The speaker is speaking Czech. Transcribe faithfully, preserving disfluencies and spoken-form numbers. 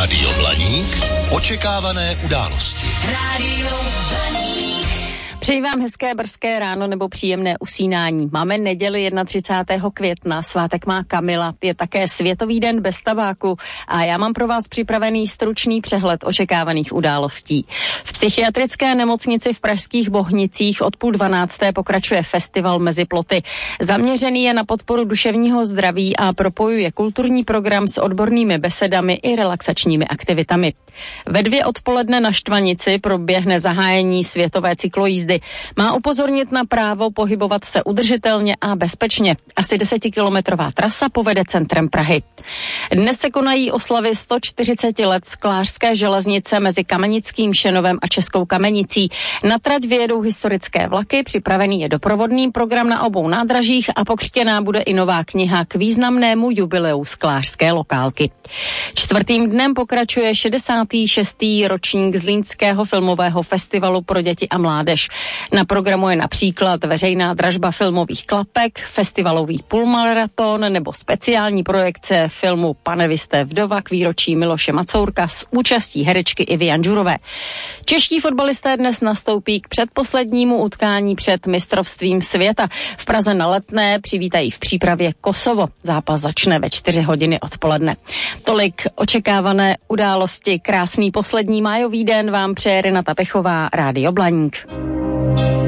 Rádio Blaník. Očekávané události. Rádio Blaník. Přeji vám hezké brzké ráno nebo příjemné usínání. Máme neděli třicátého prvního května, svátek má Kamila, je také Světový den bez tabáku a já mám pro vás připravený stručný přehled očekávaných událostí. V psychiatrické nemocnici v pražských Bohnicích od půl dvanácté pokračuje festival Mezi ploty. Zaměřený je na podporu duševního zdraví a propojuje kulturní program s odbornými besedami i relaxačními aktivitami. Ve dvě odpoledne na Štvanici proběhne zahájení světové cyklojízdy. Má upozornit na právo pohybovat se udržitelně a bezpečně. Asi desetikilometrová trasa povede centrem Prahy. Dnes se konají oslavy sto čtyřicet let sklářské železnice mezi Kamenickým Šenovem a Českou Kamenicí. Na trať vyjedou historické vlaky, připravený je doprovodný program na obou nádražích a pokřtěná bude i nová kniha k významnému jubileu sklářské lokálky. Čtvrtým dnem pokračuje šedesátý šestý ročník Zlínského filmového festivalu pro děti a mládež. Na programu je například veřejná dražba filmových klapek, festivalový půlmaraton nebo speciální projekce filmu Pane vy jste vdova k výročí Miloše Macourka s účastí herečky Ivy Janžurové. Čeští fotbalisté dnes nastoupí k předposlednímu utkání před mistrovstvím světa. V Praze na Letné přivítají v přípravě Kosovo. Zápas začne ve čtyři hodiny odpoledne. Tolik očekávané události. Krásný poslední májový den vám přeje Renata Pechová, Rádio Blaník.